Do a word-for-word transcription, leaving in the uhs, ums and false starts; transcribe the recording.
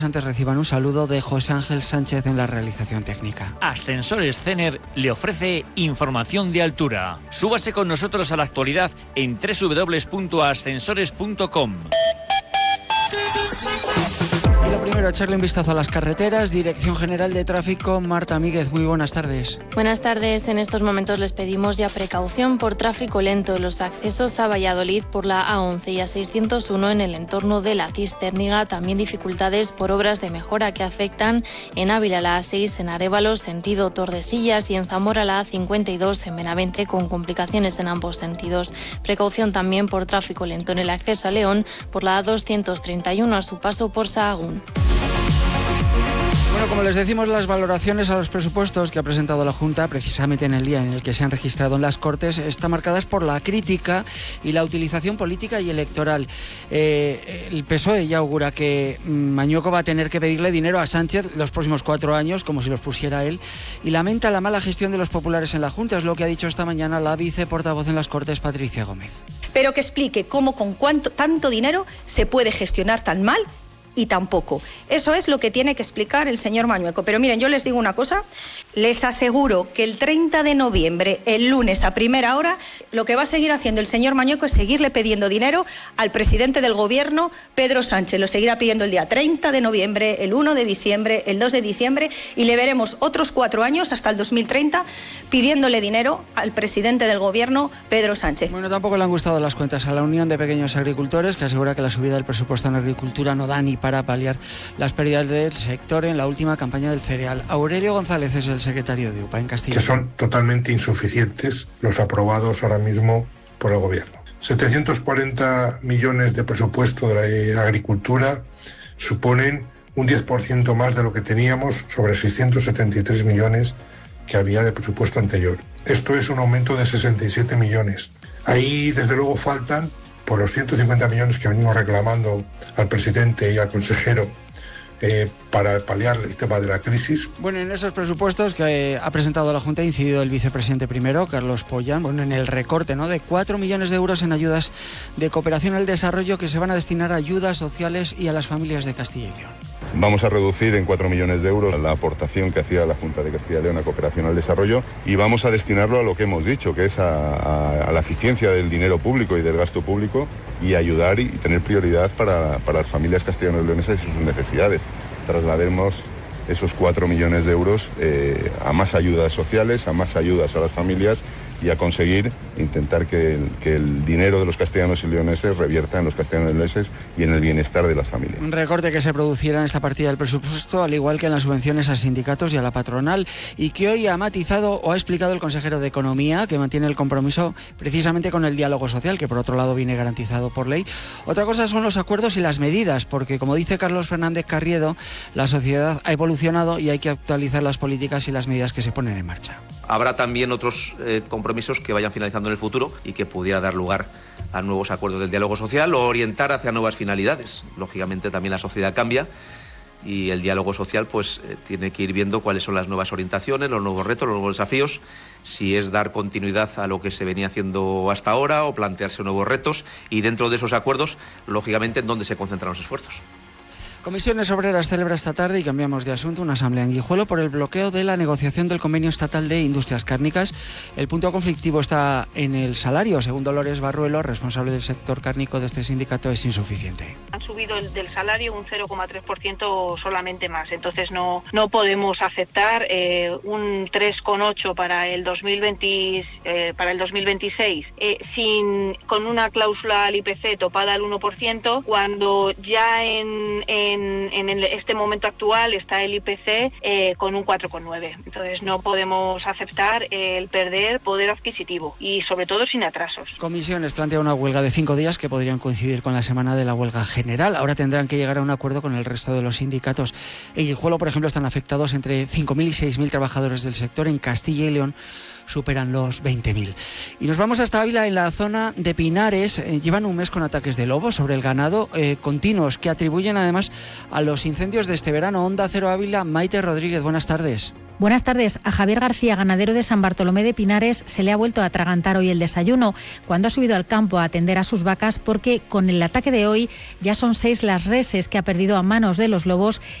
Antes reciban un saludo de José Ángel Sánchez en la realización técnica. Ascensores Cener le ofrece información de altura. Súbase con nosotros a la actualidad en doble u doble u doble u punto ascensores punto com. Y lo primero, echarle un vistazo a las carreteras. Dirección General de Tráfico, Marta Míguez, muy buenas tardes. Buenas tardes. En estos momentos les pedimos ya precaución por tráfico lento en los accesos a Valladolid por la A once y A seiscientos uno en el entorno de la Cisterniga. También dificultades por obras de mejora que afectan en Ávila la A seis, en Arévalo, sentido Tordesillas, y en Zamora la A cincuenta y dos en Benavente, con complicaciones en ambos sentidos. Precaución también por tráfico lento en el acceso a León por la A doscientos treinta y uno a su paso por Sahagún. Bueno, como les decimos, las valoraciones a los presupuestos que ha presentado la Junta, precisamente en el día en el que se han registrado en las Cortes, están marcadas por la crítica y la utilización política y electoral. Eh, el P S O E ya augura que Mañueco va a tener que pedirle dinero a Sánchez los próximos cuatro años, como si los pusiera él, y lamenta la mala gestión de los populares en la Junta. Es lo que ha dicho esta mañana la viceportavoz en las Cortes, Patricia Gómez. Pero que explique cómo con cuánto, tanto dinero se puede gestionar tan mal y tampoco. Eso es lo que tiene que explicar el señor Mañueco. Pero miren, yo les digo una cosa, les aseguro que el treinta de noviembre, el lunes a primera hora, lo que va a seguir haciendo el señor Mañueco es seguirle pidiendo dinero al presidente del gobierno, Pedro Sánchez. Lo seguirá pidiendo el día treinta de noviembre, el uno de diciembre, el dos de diciembre, y le veremos otros cuatro años hasta el dos mil treinta pidiéndole dinero al presidente del gobierno, Pedro Sánchez. Bueno, tampoco le han gustado las cuentas a la Unión de Pequeños Agricultores, que asegura que la subida del presupuesto en agricultura no da ni para paliar las pérdidas del sector en la última campaña del cereal. Aurelio González es el secretario de U P A en Castilla. Que son totalmente insuficientes los aprobados ahora mismo por el gobierno. setecientos cuarenta millones de presupuesto de la agricultura suponen un diez por ciento más de lo que teníamos sobre seiscientos setenta y tres millones que había de presupuesto anterior. Esto es un aumento de sesenta y siete millones. Ahí, desde luego, faltan, por los ciento cincuenta millones que venimos reclamando al presidente y al consejero eh, para paliar el tema de la crisis. Bueno, en esos presupuestos que ha presentado la Junta ha incidido el vicepresidente primero, Carlos Pollán, bueno, en el recorte, ¿no?, de cuatro millones de euros en ayudas de cooperación al desarrollo que se van a destinar a ayudas sociales y a las familias de Castilla y León. Vamos a reducir en cuatro millones de euros la aportación que hacía la Junta de Castilla y León a cooperación al desarrollo y vamos a destinarlo a lo que hemos dicho, que es a, a, a la eficiencia del dinero público y del gasto público y ayudar y tener prioridad para, para las familias castellano-leonesas y sus necesidades. Traslademos esos cuatro millones de euros eh, a más ayudas sociales, a más ayudas a las familias y a conseguir intentar que el, que el dinero de los castellanos y leoneses revierta en los castellanos y leoneses y en el bienestar de las familias. Un recorte que se produciera en esta partida del presupuesto, al igual que en las subvenciones a sindicatos y a la patronal, y que hoy ha matizado o ha explicado el consejero de Economía, que mantiene el compromiso precisamente con el diálogo social, que por otro lado viene garantizado por ley. Otra cosa son los acuerdos y las medidas, porque como dice Carlos Fernández Carriedo, la sociedad ha evolucionado y hay que actualizar las políticas y las medidas que se ponen en marcha. Habrá también otros eh, compromisos que vayan finalizando en el futuro y que pudiera dar lugar a nuevos acuerdos del diálogo social o orientar hacia nuevas finalidades. Lógicamente también la sociedad cambia y el diálogo social pues eh, tiene que ir viendo cuáles son las nuevas orientaciones, los nuevos retos, los nuevos desafíos, si es dar continuidad a lo que se venía haciendo hasta ahora o plantearse nuevos retos y dentro de esos acuerdos, lógicamente, en dónde se concentran los esfuerzos. Comisiones Obreras celebra esta tarde, y cambiamos de asunto, una asamblea en Guijuelo por el bloqueo de la negociación del convenio estatal de industrias cárnicas. El punto conflictivo está en el salario. Según Dolores Barruelo, responsable del sector cárnico de este sindicato, es insuficiente. Han subido el del salario un cero coma tres por ciento solamente más, entonces no, no podemos aceptar eh, un tres coma ocho para el dos mil veinte, eh, para el dos mil veintiséis eh, sin, con una cláusula al I P C topada al uno por ciento, cuando ya en, en En, en este momento actual está el I P C eh, con un cuatro coma nueve. Entonces no podemos aceptar el perder poder adquisitivo y sobre todo sin atrasos. Comisiones plantea una huelga de cinco días que podrían coincidir con la semana de la huelga general. Ahora tendrán que llegar a un acuerdo con el resto de los sindicatos. En Guijuelo, por ejemplo, están afectados entre cinco mil y seis mil trabajadores del sector. En Castilla y León superan los veinte mil. Y nos vamos hasta Ávila, en la zona de Pinares. Eh, llevan un mes con ataques de lobos sobre el ganado eh, continuos, que atribuyen además a los incendios de este verano. Onda Cero Ávila, Maite Rodríguez, buenas tardes. Buenas tardes. A Javier García, ganadero de San Bartolomé de Pinares, se le ha vuelto a atragantar hoy el desayuno cuando ha subido al campo a atender a sus vacas, porque con el ataque de hoy ya son seis las reses que ha perdido a manos de los lobos